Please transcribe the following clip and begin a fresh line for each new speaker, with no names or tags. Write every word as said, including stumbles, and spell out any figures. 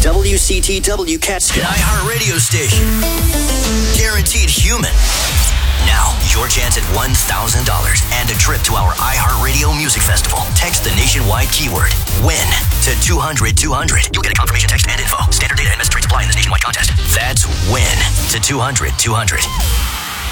W C T W Catskill.
An iHeart radio station. Guaranteed human. Now, your chance at one thousand dollars and a trip to our iHeartRadio Music Festival. Text the nationwide keyword WIN to two hundred two hundred. You'll get a confirmation text and info. Standard data and message rates apply in this nationwide contest. That's WIN to two hundred two hundred.